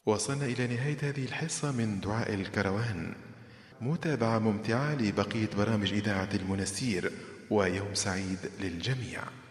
وصلنا إلى نهاية هذه الحصة من دعاء الكروان. متابعة ممتعة لبقية برامج إذاعة المنستير، ويوم سعيد للجميع.